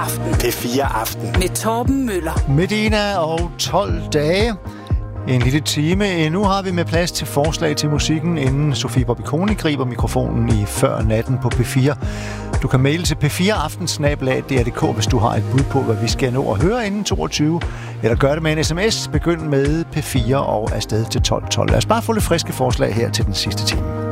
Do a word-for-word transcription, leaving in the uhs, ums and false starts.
Aften. P fire Aften. Med Torben Møller. Medina og tolv dage. En lille time. Endnu har vi med plads til forslag til musikken, inden Sofie Bobby-Kone griber mikrofonen i Før Natten på P fire. Du kan maile til p fire aften snabel-a d r punktum d k, hvis du har et bud på, hvad vi skal nå at høre inden toogtyve. Eller gør det med en sms. Begynd med P fire og afsted til tolv tolv. Lad os bare få lidt friske forslag her til den sidste time.